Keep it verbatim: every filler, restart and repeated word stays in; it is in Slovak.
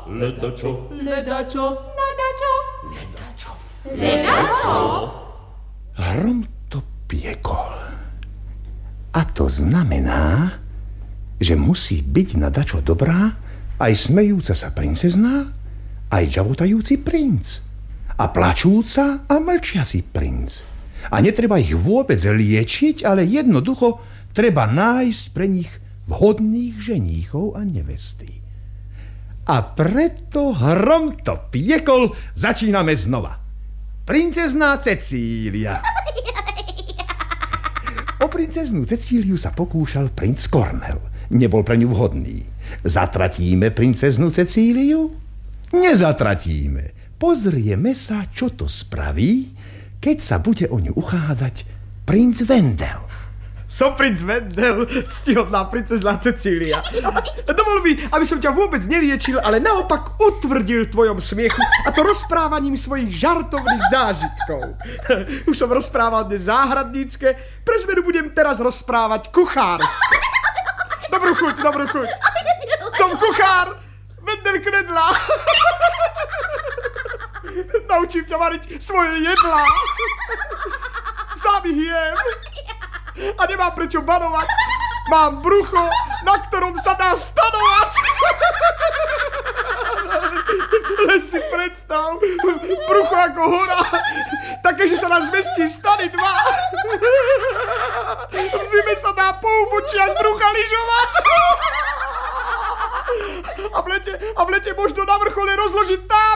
Ledačo. Ledačo. Nadačo. Ledačo. Ledačo. Hrom to piekol. A to znamená, že musí byť na dačo dobrá aj smejúca sa princezná, aj žavotajúci princ, a plačúca a mlčiaci princ. A netreba ich vôbec liečiť, ale jednoducho treba nájsť pre nich vhodných ženíchov a nevesty. A preto hrom to piekol, začíname znova. Princezná Cecília. O princeznú Cecíliu sa pokúšal princ Kornel. Nebol pre ňu vhodný. Zatratíme princeznú Cecíliu? Nezatratíme. Pozrieme sa, čo to spraví, keď sa bude o ňu uchádzať princ Vendel. Som princ Vendel, ctihodná princezná Cecília. Dovol mi, aby som ťa vôbec neliečil, ale naopak utvrdil v tvojom smiechu, a to rozprávaním svojich žartovných zážitkov. Už som rozprával dnes záhradnícke, pre zmenu budem teraz rozprávať kuchárske. Dobrú chuť, dobrú chuť. Som kuchár Vendel Knedla. Naučím ťa variť svoje jedlá. Sám ich jem. A nemám prečo banovať. Mám brucho, na ktorom sa dá stanovať. Len si predstav, brucho ako hora, také, že sa nás zmestí stany dva. V zime sa dá po úbočiach brucha lyžovať. A v lete, a v lete možno na vrchole rozložiť námety.